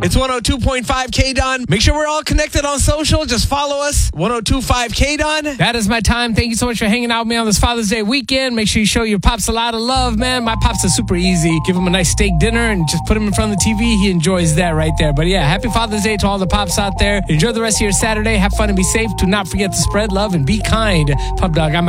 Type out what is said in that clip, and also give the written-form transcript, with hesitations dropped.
It's 102.5 KDON. Make sure we're all connected on social. Just follow us. 102.5 KDON. That is my time. Thank you so much for hanging out with me on this Father's Day weekend. Make sure you show your pops a lot of love, man. My pops are super easy. Give him a nice steak dinner and just put him in front of the TV. He enjoys that right there. But yeah, happy Father's Day to all the pops out there. Enjoy the rest of your Saturday. Have fun and be safe. Do not forget to spread love and be kind. Pop Dog, I'm out.